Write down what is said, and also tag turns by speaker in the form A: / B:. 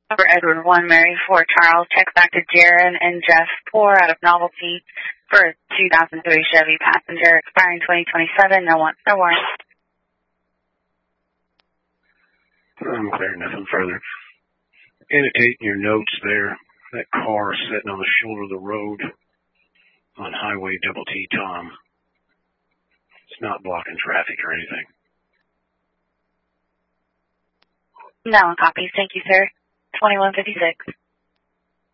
A: For Edward 1, Mary 4, Charles, check back to Jaron and Jeff Poor out of Novelty for a 2003 Chevy Passenger expiring 2027. No wants, no warrants.
B: I'm clear, nothing further. Annotating your notes there. That car sitting on the shoulder of the road on Highway Double T Tom. It's not blocking traffic or anything.
A: No one copies. Thank you, sir. 2156.